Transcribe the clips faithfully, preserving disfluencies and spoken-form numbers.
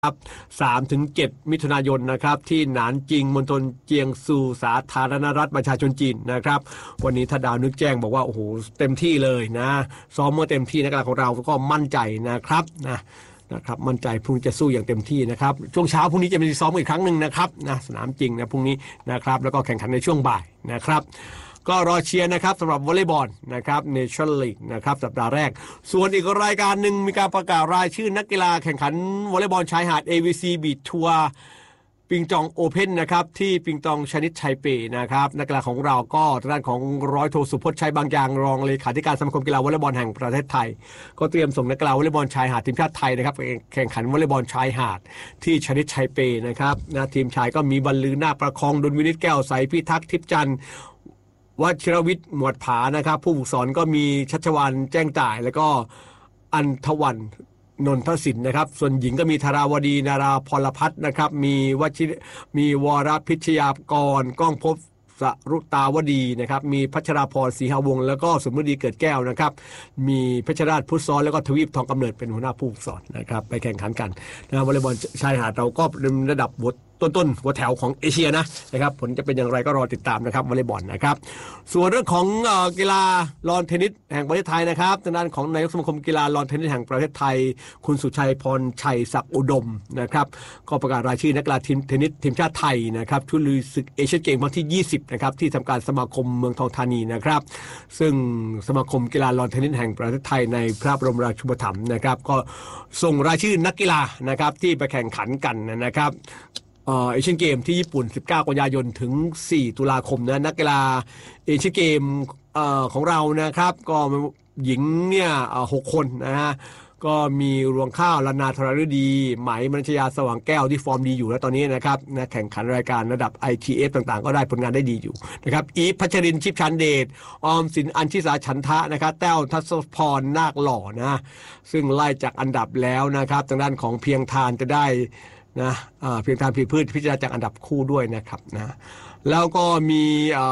ครับสามถึงเจ็ดมิถุนายนนะครับที่หนานจิงมณฑลเจียงซูสาธารณรัฐประชาชนจีนนะครับวันนี้ถ้าดาวนึกแจ้งบอกว่าโอ้โหเต็มที่เลยนะซ้อมเมื่อเต็มที่นักกีฬาของเราก็มั่นใจนะครับนะนะครับมั่นใจพรุ่งนี้จะสู้อย่างเต็มที่นะครับช่วงเช้าพรุ่งนี้จะมีซ้อมอีกครั้งหนึ่งนะครับนะสนามจริงนะพรุ่งนี้นะครับแล้วก็แข่งขันในช่วงบ่ายนะครับก็รอเชียร์นะครับสำหรับวอลเลย์บอลนะครับเนชั่นลีกนะครับสัปดาห์แรกส่วนอีกรายการหนึ่งมีการประกาศรายชื่อนักกีฬาแข่งขันวอลเลย์บอลชายหาด เอ วี ซี Beach Tour ปิงจองโอเพ่นนะครับที่ปิงจองชนิดไทเปนะครับนักกีฬาของเราก็ทางด้านของร้อยโทสุพจน์ชัยบางอย่างรองเลขาธิการสมาคมกีฬาวอลเลย์บอลแห่งประเทศไทยก็เตรียมส่งนักกีฬาวอลเลย์บอลชายหาดทีมชาติไทยนะครับแข่งขันวอลเลย์บอลชายหาดที่ชนิดไทเปนะครับนะทีมชายก็มีบรรลือหน้าประคองดุลวินิจแก้วใสพิทักษ์ทิพย์จันทร์วชิรวิทย์หมวดผานะครับผู้ฝึกสอนก็มีชัชวาลแจ้งจ่ายแล้วก็อันทวันนนทศิลป์นะครับส่วนหญิงก็มีธาราวดีนาราพรพัฒน์นะครับมีวชิมีวรพิชยากรก้องภพสรุตาวดีนะครับมีพัชราพรศรีหาวงศ์แล้วก็สมฤดีเกิดแก้วนะครับมีเพชรราชพุทธซ้อนแล้วก็ทวีปทองกำเนิดเป็นหัวหน้าผู้ฝึกสอนนะครับไปแข่งขันกันนะวอลเลย์บอลชายหาดเราก็เป็นระดับบทต้นๆหัวแถวของเอเชียนะนะครับผลจะเป็นอย่างไรก็รอติดตามนะครับวอลเลย์บอลนะครับส่วนเรื่องของกีฬาลอนเทนนิสแห่งประเทศไทยนะครับทางด้านของนายกสมาคมกีฬาลอนเทนนิสแห่งประเทศไทยคุณสุชัยพรชัยศักดิ์อุดมนะครับก็ประกาศรายชื่อนักกีฬาทีมเทนนิสทีมชาติไทยนะครับชุดลุยศึกเอเชียนเกมส์วันที่ยี่สิบนะครับที่ทำการสมาคมเมืองทองธานีนะครับซึ่งสมาคมกีฬาลอนเทนนิสแห่งประเทศไทยในพระบรมราชูปถัมภ์นะครับก็ส่งรายชื่อนักกีฬานะครับที่ไปแข่งขันกันนะครับเอเชียนเกมที่ญี่ปุ่นสิบเก้ากันยายนถึงสี่ตุลาคมนะนักกีฬาเอเชียนเกมของเรานะครับก็หญิงเนี่ยหกคนนะฮะก็มีรวงข้าวลนาธรฤดีไหมมนัญชยาสว่างแก้วที่ฟอร์มดีอยู่แล้วตอนนี้นะครับนะแข่งขันรายการระดับ ไอ ที เอฟ ต่างๆก็ได้ผลงานได้ดีอยู่นะครับอีฟพัชรินทร์ชิปชันเดชออมสินอัญชิสาฉันทะนะครับแต้วทัศพรนาคหล่อนะซึ่งไล่จากอันดับแล้วนะครับทางด้านของเพียงทานจะได้นะเพียงทางผีพืชพิจารณาจากอันดับคู่ด้วยนะครับนะแล้วก็มี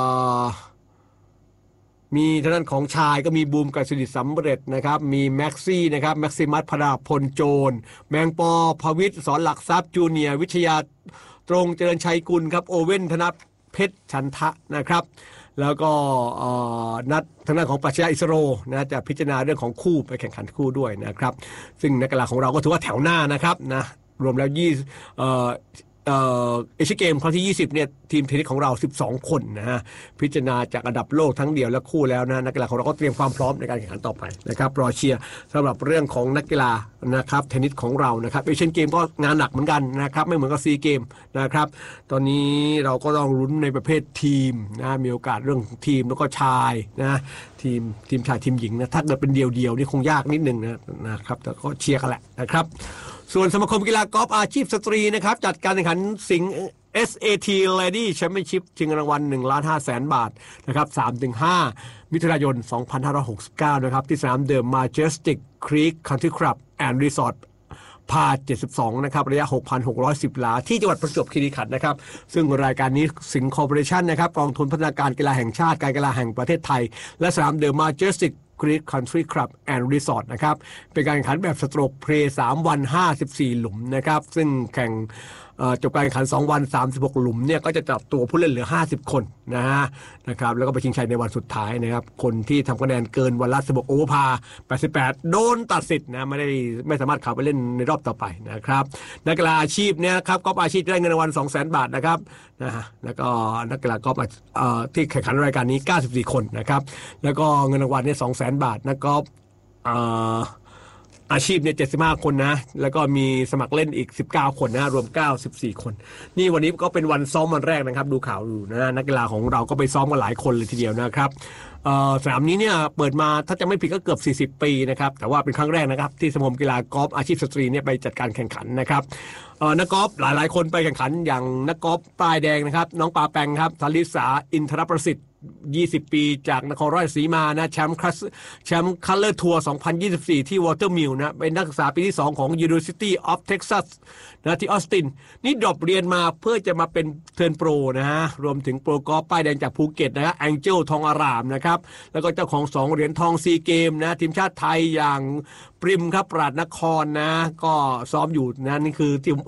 มีทางด้านของชายก็มีบูมกัสดิษฐ์สำเร็จนะครับมีแม็กซี่นะครับแม็กซิมัสพดาพลโจรแมงปอภวิทย์สอนหลักทรัพย์จูเนียร์วิทยาตรงเจริญชัยกุลครับโอเว่นธนเพชรชันทะนะครับแล้วก็นัดทางด้านของปรัชญาอิสโรนะจะพิจารณาเรื่องของคู่ไปแข่งขันคู่ด้วยนะครับซึ่งนักกีฬาของเราก็ถือว่าแถวหน้านะครับนะรวมแล้วยี่เอ่อเอ่อเอเชียนเกมครั้งที่ยี่สิบเนี่ยทีมเทนนิสของเราสิบสองคนนะฮะพิจารณาจากอันดับโลกทั้งเดียวและคู่แล้วนะนักกีฬาของเราก็เตรียมความพร้อมในการแข่งขันต่อไปนะครับรอเชียร์สำหรับเรื่องของนักกีฬานะครับเทนนิสของเรานะครับเอเชียนเกมก็งานหนักเหมือนกันนะครับไม่เหมือนกับซีเกมนะครับตอนนี้เราก็ต้องลุ้นในประเภททีมนะมีโอกาสเรื่องทีมแล้วก็ชายนะทีมทีมชายทีมหญิงนะถ้าเกิดเป็นเดี่ยวๆนี่คงยากนิดนึงนะนะครับแต่ก็เชียร์กันแหละนะครับส่วนสมาคมกีฬากอล์ฟอาชีพสตรีนะครับจัดการแข่งขันสิงห์ เอส เอ ที Lady Championship ชิงรางวัล หนึ่งล้านห้าแสน บาทนะครับ สามถึงห้า มิถุนายน สองพันห้าร้อยหกสิบเก้านะครับที่สนามเดิม Majestic Creek Country Club and Resort พาเจ็ดสิบสองนะครับระยะ หกพันหกร้อยสิบ หลาที่จังหวัดประจวบคีรีขันธ์นะครับซึ่งรายการนี้สิงห์คอร์ปอเรชั่นนะครับกองทุนพัฒนาการกีฬาแห่งชาติการกีฬาแห่งประเทศไทยและสนามเดิม Majestic Creek Country Club and Resort นะครับเป็นการแข่งขันแบบสโตรกเพลย์สามวันห้าสิบสี่หลุมนะครับซึ่งแข่งจบการแข่งขันสองวันสามสิบหกหลุมเนี่ยก็จะจับตัวผู้เล่นเหลือห้าสิบคนนะฮะนะครับแล้วก็ไปชิงชัยในวันสุดท้ายนะครับคนที่ทำคะแนนเกินวันละสิบหกโอเวอร์พาแปดสิบแปดโดนตัดสิทธิ์นะไม่ได้ไม่สามารถเข้าไปเล่นในรอบต่อไปนะครับนักกีฬาอาชีพเนี่ยครับกอล์ฟอาชีพได้เงินรางวัล สองแสน บาทนะครับนะฮะแล้วก็นักกีฬากอล์ฟที่แข่งขันรายการนี้เก้าสิบสี่คนนะครับแล้วก็เงินรางวัลเนี่ย สองแสน บาทนักกอล์ฟอาชีพเนี่ยเจ็ดสิบห้าคนนะแล้วก็มีสมัครเล่นอีกสิบเก้าคนนะรวมเก้าสิบสี่คนนี่วันนี้ก็เป็นวันซ้อมวันแรกนะครับดูข่าวอยู่นะนักกีฬาของเราก็ไปซ้อมกันหลายคนเลยทีเดียวนะครับสนามนี้เนี่ยเปิดมาถ้าจะไม่ผิดก็เกือบสี่สิบปีนะครับแต่ว่าเป็นครั้งแรกนะครับที่สมาคมกีฬากอล์ฟอาชีพสตรีเนี่ยไปจัดการแข่งขันนะครับนักกอล์ฟหลายๆคนไปแข่งขันอย่างนักกอล์ฟป้ายแดงนะครับน้องปาแปงครับธลิสาอินทรประสิทธิ์ยี่สิบ ปีจากนครราชสีมานะแชมป์คัสแชมป์คัลเลอร์ทัวร์สองพันยี่สิบสี่ที่วอเตอร์มิลนะเป็นนักศึกษาปีที่สองของ University of Texas นะที่ออสตินนี่ดรอปเรียนมาเพื่อจะมาเป็นเทิร์นโปรนะฮะรวมถึงโปรกอล์ฟป้ายแดงจากภูเก็ตนะฮะแองเจิลทองอารามนะครับแล้วก็เจ้าของสองเหรียญทองซีเกมนะทีมชาติไทยอย่างปริมครับปราดนครนะก็ซ้อมอยู่นะนี่คือทีม